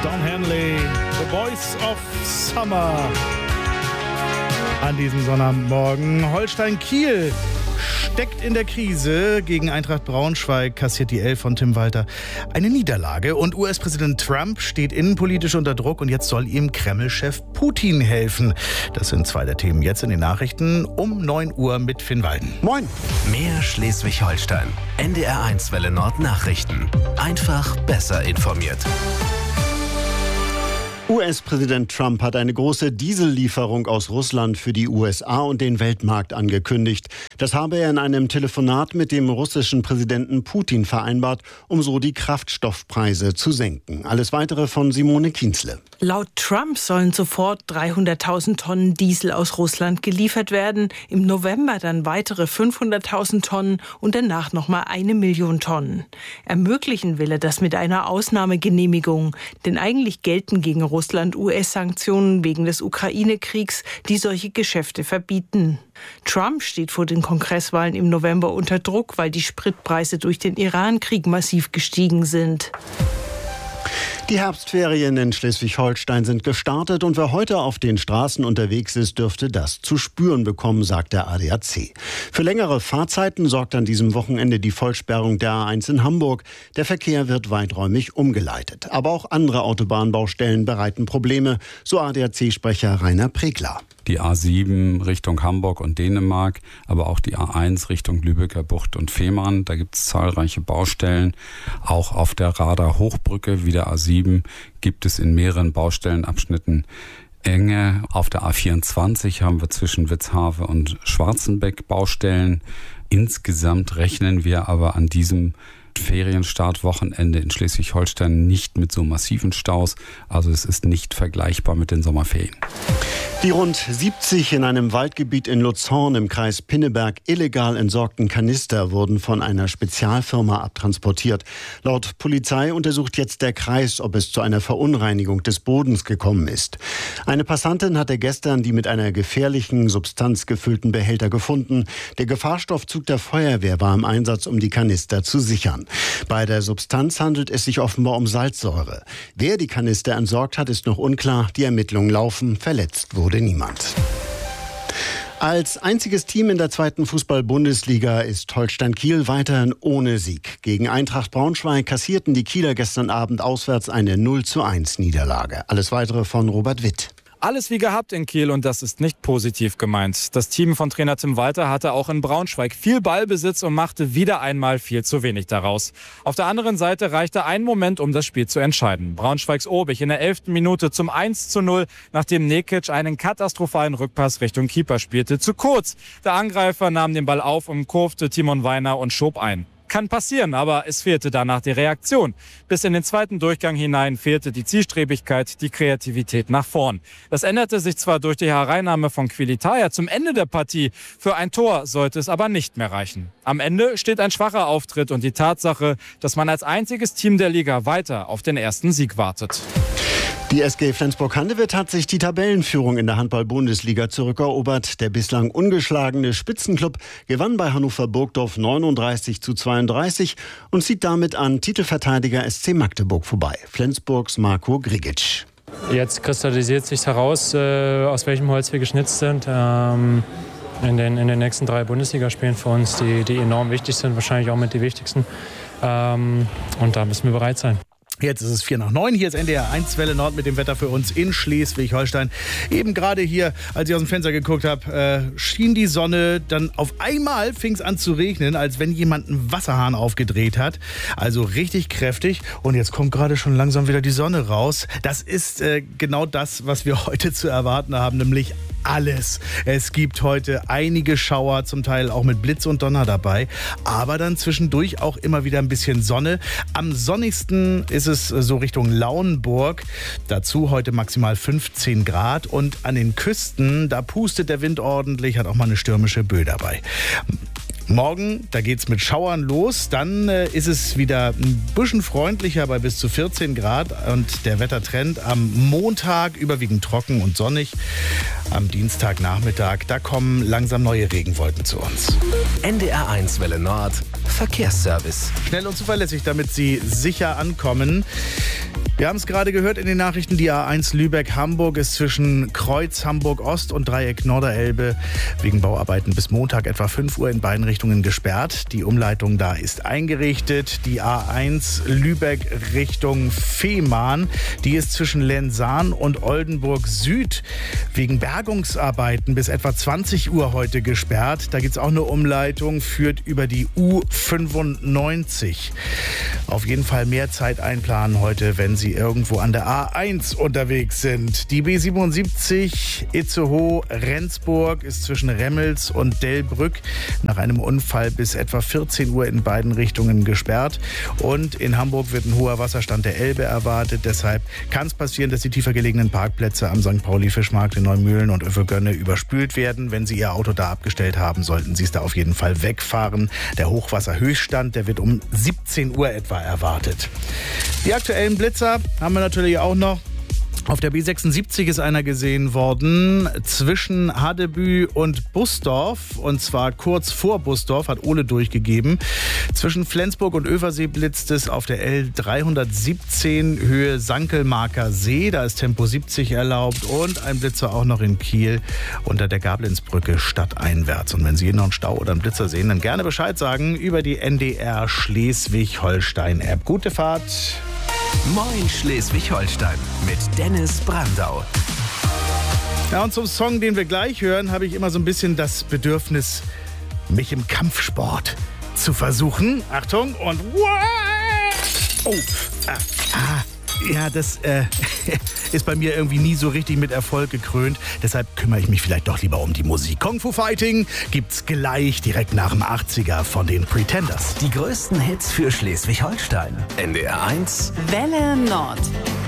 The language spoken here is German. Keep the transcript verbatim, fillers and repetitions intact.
Don Henley, The Voice of Summer. An diesem Sonnabendmorgen. Holstein Kiel steckt in der Krise. Gegen Eintracht Braunschweig kassiert die Elf von Tim Walter eine Niederlage. Und U S-Präsident Trump steht innenpolitisch unter Druck. Und jetzt soll ihm Kreml-Chef Putin helfen. Das sind zwei der Themen jetzt in den Nachrichten um neun Uhr mit Finn Walden. Moin. Mehr Schleswig-Holstein. N D R eins Welle Nord Nachrichten. Einfach besser informiert. U S-Präsident Trump hat eine große Diesellieferung aus Russland für die U S A und den Weltmarkt angekündigt. Das habe er in einem Telefonat mit dem russischen Präsidenten Putin vereinbart, um so die Kraftstoffpreise zu senken. Alles Weitere von Simone Kienzle. Laut Trump sollen sofort dreihunderttausend Tonnen Diesel aus Russland geliefert werden, im November dann weitere fünfhunderttausend Tonnen und danach nochmal eine Million Tonnen. Ermöglichen will er das mit einer Ausnahmegenehmigung, denn eigentlich gelten gegen Russland U S-Sanktionen wegen des Ukraine-Kriegs, die solche Geschäfte verbieten. Trump steht vor den Kongresswahlen im November unter Druck, weil die Spritpreise durch den Iran-Krieg massiv gestiegen sind. Die Herbstferien in Schleswig-Holstein sind gestartet und wer heute auf den Straßen unterwegs ist, dürfte das zu spüren bekommen, sagt der A D A C. Für längere Fahrzeiten sorgt an diesem Wochenende die Vollsperrung der A eins in Hamburg. Der Verkehr wird weiträumig umgeleitet. Aber auch andere Autobahnbaustellen bereiten Probleme, so A D A C-Sprecher Rainer Pregler. Die A sieben Richtung Hamburg und Dänemark, aber auch die A eins Richtung Lübecker Bucht und Fehmarn. Da gibt es zahlreiche Baustellen. Auch auf der Radar-Hochbrücke wie der A sieben gibt es in mehreren Baustellenabschnitten Enge. Auf der A vierundzwanzig haben wir zwischen Witzhafe und Schwarzenbeck Baustellen. Insgesamt rechnen wir aber an diesem Ferienstartwochenende in Schleswig-Holstein nicht mit so massiven Staus. Also es ist nicht vergleichbar mit den Sommerferien. Die rund siebzig in einem Waldgebiet in Luzern im Kreis Pinneberg illegal entsorgten Kanister wurden von einer Spezialfirma abtransportiert. Laut Polizei untersucht jetzt der Kreis, ob es zu einer Verunreinigung des Bodens gekommen ist. Eine Passantin hatte gestern die mit einer gefährlichen Substanz gefüllten Behälter gefunden. Der Gefahrstoffzug der Feuerwehr war im Einsatz, um die Kanister zu sichern. Bei der Substanz handelt es sich offenbar um Salzsäure. Wer die Kanister entsorgt hat, ist noch unklar. Die Ermittlungen laufen. Verletzt wurde niemand. Als einziges Team in der zweiten Fußball-Bundesliga ist Holstein Kiel weiterhin ohne Sieg. Gegen Eintracht Braunschweig kassierten die Kieler gestern Abend auswärts eine null zu eins Niederlage. Alles Weitere von Robert Witt. Alles wie gehabt in Kiel und das ist nicht positiv gemeint. Das Team von Trainer Tim Walter hatte auch in Braunschweig viel Ballbesitz und machte wieder einmal viel zu wenig daraus. Auf der anderen Seite reichte ein Moment, um das Spiel zu entscheiden. Braunschweigs Obig in der elften Minute zum eins zu null, nachdem Nekic einen katastrophalen Rückpass Richtung Keeper spielte. Zu kurz. Der Angreifer nahm den Ball auf, umkurvte Timon Weiner und schob ein. Kann passieren, aber es fehlte danach die Reaktion. Bis in den zweiten Durchgang hinein fehlte die Zielstrebigkeit, die Kreativität nach vorn. Das änderte sich zwar durch die Hereinnahme von Quilitaya zum Ende der Partie. Für ein Tor sollte es aber nicht mehr reichen. Am Ende steht ein schwacher Auftritt und die Tatsache, dass man als einziges Team der Liga weiter auf den ersten Sieg wartet. Die S G Flensburg-Handewitt hat sich die Tabellenführung in der Handball-Bundesliga zurückerobert. Der bislang ungeschlagene Spitzenklub gewann bei Hannover Burgdorf neununddreißig zu zweiunddreißig und zieht damit an Titelverteidiger S C Magdeburg vorbei. Flensburgs Marco Grigic. Jetzt kristallisiert sich heraus, äh, aus welchem Holz wir geschnitzt sind. Ähm In den, in den nächsten drei Bundesligaspielen für uns, die, die enorm wichtig sind, wahrscheinlich auch mit die wichtigsten. Ähm, und da müssen wir bereit sein. Jetzt ist es vier nach neun. Hier ist N D R eins Welle Nord mit dem Wetter für uns in Schleswig-Holstein. Eben gerade hier, als ich aus dem Fenster geguckt habe, äh, schien die Sonne. Dann auf einmal fing es an zu regnen, als wenn jemand einen Wasserhahn aufgedreht hat. Also richtig kräftig. Und jetzt kommt gerade schon langsam wieder die Sonne raus. Das ist äh, genau das, was wir heute zu erwarten haben, nämlich alles. Es gibt heute einige Schauer, zum Teil auch mit Blitz und Donner dabei. Aber dann zwischendurch auch immer wieder ein bisschen Sonne. Am sonnigsten ist es so Richtung Lauenburg. Dazu heute maximal fünfzehn Grad. Und an den Küsten, da pustet der Wind ordentlich, hat auch mal eine stürmische Böe dabei. Morgen, da geht's mit Schauern los. Dann äh, ist es wieder ein bisschen freundlicher bei bis zu vierzehn Grad. Und der Wettertrend am Montag überwiegend trocken und sonnig. Am Dienstagnachmittag, da kommen langsam neue Regenwolken zu uns. N D R eins Welle Nord, Verkehrsservice. Schnell und zuverlässig, damit Sie sicher ankommen. Wir haben es gerade gehört in den Nachrichten, die A eins Lübeck-Hamburg ist zwischen Kreuz Hamburg-Ost und Dreieck Norderelbe wegen Bauarbeiten bis Montag etwa fünf Uhr in beiden Richtungen gesperrt. Die Umleitung da ist eingerichtet. Die A eins Lübeck Richtung Fehmarn, die ist zwischen Lensahn und Oldenburg Süd wegen Bergungsarbeiten bis etwa zwanzig Uhr heute gesperrt. Da gibt es auch eine Umleitung, führt über die U fünfundneunzig. Auf jeden Fall mehr Zeit einplanen heute, wenn Sie irgendwo an der A eins unterwegs sind. Die B siebenundsiebzig Itzehoe-Rendsburg ist zwischen Remmels und Delbrück nach einem Unfall bis etwa vierzehn Uhr in beiden Richtungen gesperrt. Und in Hamburg wird ein hoher Wasserstand der Elbe erwartet. Deshalb kann es passieren, dass die tiefer gelegenen Parkplätze am Sankt Pauli-Fischmarkt in Neumühlen und Övelgönne überspült werden. Wenn Sie Ihr Auto da abgestellt haben, sollten Sie es da auf jeden Fall wegfahren. Der Hochwasserhöchststand, der wird um siebzehn Uhr etwa erwartet. Die aktuellen Blitzer haben wir natürlich auch noch. Auf der B sechsundsiebzig ist einer gesehen worden zwischen Hadebü und Busdorf, und zwar kurz vor Busdorf, hat Ole durchgegeben. Zwischen Flensburg und Översee blitzt es auf der L dreihundertsiebzehn Höhe Sankelmarker See, da ist Tempo siebzig erlaubt, und ein Blitzer auch noch in Kiel unter der Gablinsbrücke stadteinwärts. Und wenn Sie hier noch einen Stau oder einen Blitzer sehen, dann gerne Bescheid sagen über die N D R Schleswig-Holstein-App. Gute Fahrt! Moin Schleswig-Holstein mit Dennis Brandau. Ja, und zum Song, den wir gleich hören, habe ich immer so ein bisschen das Bedürfnis, mich im Kampfsport zu versuchen. Achtung und... Oh, ah, ah. Ja, das äh, ist bei mir irgendwie nie so richtig mit Erfolg gekrönt. Deshalb kümmere ich mich vielleicht doch lieber um die Musik. Kung Fu Fighting gibt's gleich direkt nach dem achtziger von den Pretenders. Die größten Hits für Schleswig-Holstein. N D R eins Welle Nord.